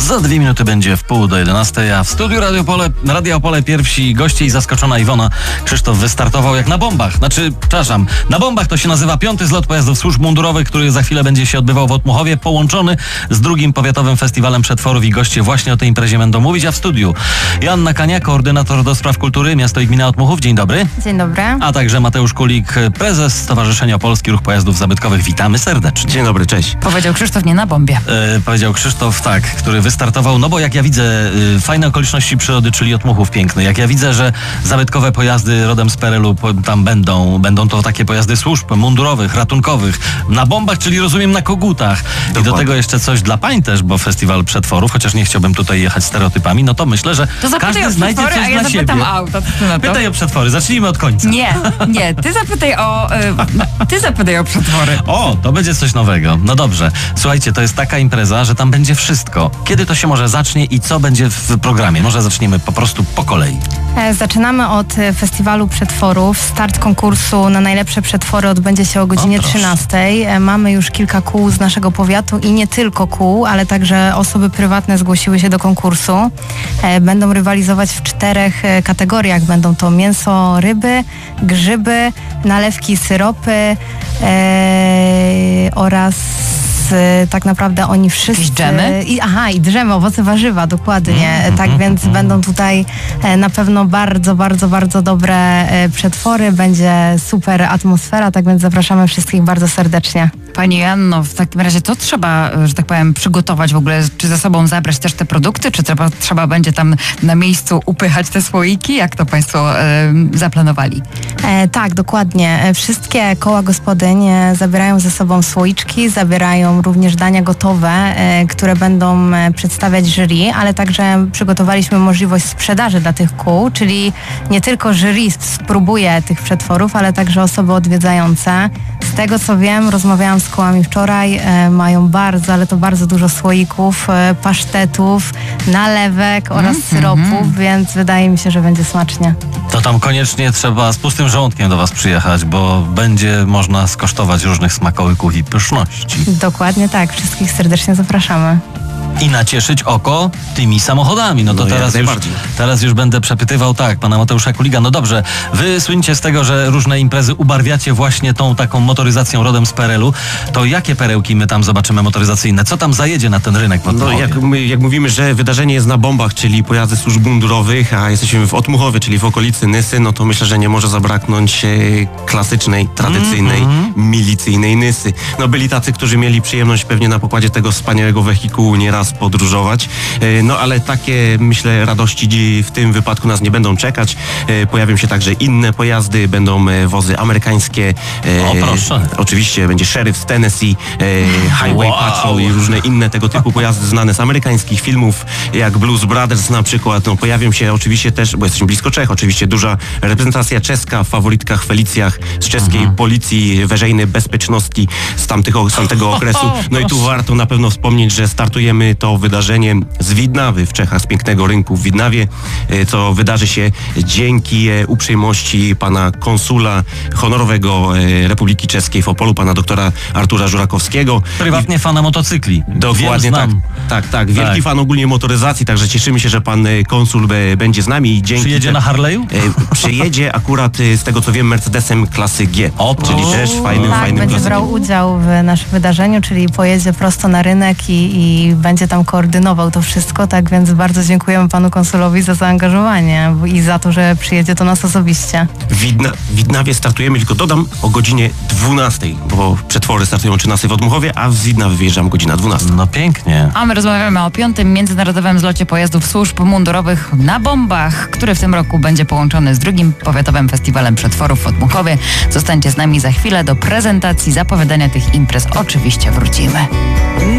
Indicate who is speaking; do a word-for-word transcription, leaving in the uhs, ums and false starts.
Speaker 1: Za dwie minuty będzie w pół do jedenastej, a w studiu Radio Opole, Radia Opole pierwsi goście i zaskoczona Iwona. Krzysztof wystartował jak na bombach. Znaczy, przepraszam, na bombach to się nazywa piąty zlot pojazdów służb mundurowych, który za chwilę będzie się odbywał w Otmuchowie, połączony z drugim powiatowym festiwalem przetworów i goście właśnie o tej imprezie będą mówić, a w studiu Joanna Kania, koordynator do spraw kultury, miasto i gmina Otmuchów. Dzień dobry.
Speaker 2: Dzień dobry.
Speaker 1: A także Mateusz Kulik, prezes Stowarzyszenia Polski Ruch Pojazdów Zabytkowych. Witamy serdecznie.
Speaker 3: Dzień dobry, cześć.
Speaker 2: Powiedział Krzysztof, nie na bombie.
Speaker 1: E, powiedział Krzysztof, tak, który wystartował, no bo jak ja widzę y, fajne okoliczności przyrody, czyli Otmuchów piękny, jak ja widzę, że zabytkowe pojazdy rodem z Perelu po, tam będą, będą to takie pojazdy służb mundurowych, ratunkowych, na bombach, czyli rozumiem na kogutach. Dokładnie. I do tego jeszcze coś dla pań też, bo festiwal przetworów, chociaż nie chciałbym tutaj jechać stereotypami, no to myślę, że
Speaker 2: to
Speaker 1: każdy znajdzie coś
Speaker 2: a ja
Speaker 1: dla
Speaker 2: zapytam
Speaker 1: siebie.
Speaker 2: auto.
Speaker 1: Pytaj o przetwory, zacznijmy od końca.
Speaker 2: Nie, nie, ty zapytaj o, y, ty zapytaj o przetwory.
Speaker 1: O, to będzie coś nowego. No dobrze. Słuchajcie, to jest taka impreza, że tam będzie wszystko. Kiedy to się może zacznie i co będzie w programie? Może zaczniemy po prostu po kolei.
Speaker 4: Zaczynamy od festiwalu przetworów. Start konkursu na najlepsze przetwory odbędzie się o godzinie trzynastej. Mamy już kilka kół z naszego powiatu i nie tylko kół, ale także osoby prywatne zgłosiły się do konkursu. Będą rywalizować w czterech kategoriach. Będą to mięso, ryby, grzyby, nalewki, syropy e, oraz tak naprawdę oni wszyscy...
Speaker 2: Jakieś dżemy?
Speaker 4: I, aha, i dżemy, owoce, warzywa, dokładnie. Mm, tak mm, więc mm. będą tutaj e, na pewno bardzo, bardzo, bardzo dobre e, przetwory. Będzie super atmosfera, tak więc zapraszamy wszystkich bardzo serdecznie.
Speaker 2: Pani Joanno, w takim razie co trzeba, że tak powiem, przygotować w ogóle? Czy ze sobą zabrać też te produkty? Czy trzeba, trzeba będzie tam na miejscu upychać te słoiki? Jak to Państwo e, zaplanowali?
Speaker 4: E, tak, dokładnie. Wszystkie koła gospodyń e, zabierają ze sobą słoiczki, zabierają również dania gotowe, e, które będą e, przedstawiać jury, ale także przygotowaliśmy możliwość sprzedaży dla tych kół, czyli nie tylko jury spróbuje tych przetworów, ale także osoby odwiedzające. Z tego co wiem, rozmawiałam z kołami wczoraj, e, mają bardzo, ale to bardzo dużo słoików, e, pasztetów, nalewek oraz mm, syropów, mm. więc wydaje mi się, że będzie smacznie.
Speaker 1: To tam koniecznie trzeba z pustym żołądkiem do Was przyjechać, bo będzie można skosztować różnych smakołyków i pyszności.
Speaker 4: Dokładnie tak, wszystkich serdecznie zapraszamy.
Speaker 1: I nacieszyć oko tymi samochodami. No to no teraz, już, teraz już będę przepytywał, tak, pana Mateusza Kuliga. No dobrze, wy słynicie z tego, że różne imprezy ubarwiacie właśnie tą taką motoryzacją rodem z Perelu. To jakie perełki my tam zobaczymy motoryzacyjne? Co tam zajedzie na ten rynek w Otmuchowie?
Speaker 3: No jak, my, jak mówimy, że wydarzenie jest na bombach, czyli pojazdy służb mundurowych, a jesteśmy w Otmuchowie, czyli w okolicy Nysy, no to myślę, że nie może zabraknąć e, klasycznej, tradycyjnej, mm-hmm. milicyjnej Nysy. No byli tacy, którzy mieli przyjemność pewnie na pokładzie tego wspaniałego wehikułu nieraz podróżować, no ale takie, myślę, radości w tym wypadku nas nie będą czekać. Pojawią się także inne pojazdy, będą wozy amerykańskie.
Speaker 1: O, proszę.
Speaker 3: Oczywiście będzie Sheriff z Tennessee, Highway wow. Patrol i różne inne tego typu pojazdy znane z amerykańskich filmów, jak Blues Brothers na przykład. No, pojawią się oczywiście też, bo jesteśmy blisko Czech, oczywiście duża reprezentacja czeska w faworytkach Felicjach z czeskiej mhm. policji weżejnej bezpieczności z, tamtych, z tamtego okresu. No i tu warto na pewno wspomnieć, że startujemy to wydarzenie z Widnawy w Czechach, z pięknego rynku w Widnawie, co wydarzy się dzięki uprzejmości pana konsula honorowego Republiki Czeskiej w Opolu, pana doktora Artura Żurakowskiego.
Speaker 1: Prywatnie fana motocykli.
Speaker 3: Dokładnie tak. Tak, tak. Wielki tak. fan ogólnie motoryzacji, także cieszymy się, że pan konsul będzie z nami. I dzięki
Speaker 1: Przyjedzie te, na Harley'u?
Speaker 3: E, przyjedzie akurat z tego co wiem Mercedesem klasy G.
Speaker 1: O,
Speaker 3: czyli o, też fajnym,
Speaker 4: tak,
Speaker 3: fajnym
Speaker 4: będzie
Speaker 3: klasykiem.
Speaker 4: brał udział w naszym wydarzeniu, czyli pojedzie prosto na rynek i, i będzie tam koordynował to wszystko, tak więc bardzo dziękujemy panu konsulowi za zaangażowanie i za to, że przyjedzie do nas osobiście.
Speaker 3: W Widna, Widnawie startujemy, tylko dodam, o godzinie dwunastej, bo przetwory startują o trzynastej w Otmuchowie, a z Widnawy wyjeżdżam godzina dwunasta.
Speaker 1: No pięknie.
Speaker 2: A my rozmawiamy o piątym międzynarodowym zlocie pojazdów służb mundurowych na bombach, który w tym roku będzie połączony z drugim powiatowym festiwalem przetworów w Otmuchowie. Zostańcie z nami za chwilę do prezentacji, zapowiadania tych imprez. Oczywiście wrócimy.